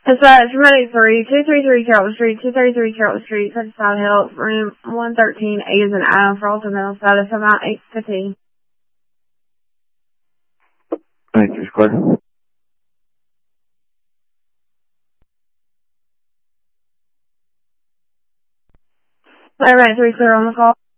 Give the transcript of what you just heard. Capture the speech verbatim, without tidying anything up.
Dispatch, Ready three, two three three Carroll Street, two thirty-three Carroll Street, Countryside Hills, room one thirteen, A is an Adam, for ultimate status, amount eight fifteen. Thank you, Square. Ready three, clear on the call.